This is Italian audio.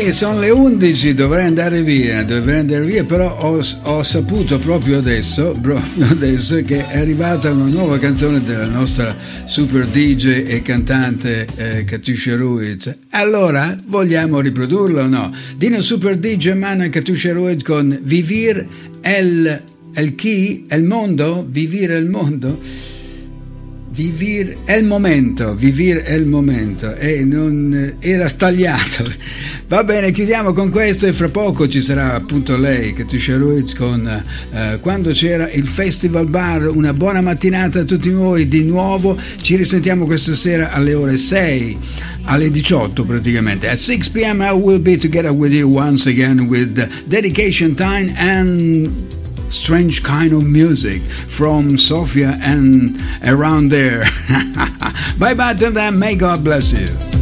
sono le 11, dovrei andare via, però ho saputo proprio adesso che è arrivata una nuova canzone della nostra super DJ e cantante Katusha Ruiz. Allora, vogliamo riprodurla o no? Dino Super DJ Mana Katusha Ruiz con Vivir el mondo? Vivire il mondo? Vivir è il momento, e non era stagliato. Va bene, chiudiamo con questo e fra poco ci sarà appunto lei, Katusha Ruiz, con Quando c'era il Festival Bar. Una buona mattinata a tutti voi di nuovo, ci risentiamo questa sera alle ore 6, alle 18 praticamente. At 6 p.m. I will be together with you once again with Dedication Time and strange kind of music from Sofia and around there. Bye bye till then, may God bless you.